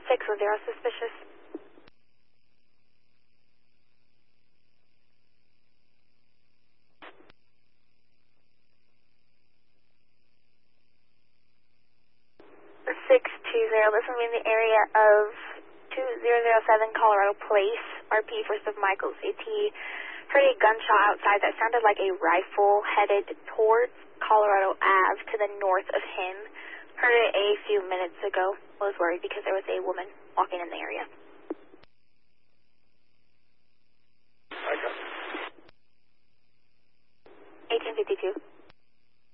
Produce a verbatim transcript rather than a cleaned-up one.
six one zero, suspicious. six two zero, this will be in the area of two zero zero seven Colorado Place. R P First of Michael C T heard a gunshot outside that sounded like a rifle headed towards Colorado Ave to the north of him. Heard it a few minutes ago. Was worried because there was a woman walking in the area. I got eighteen fifty-two.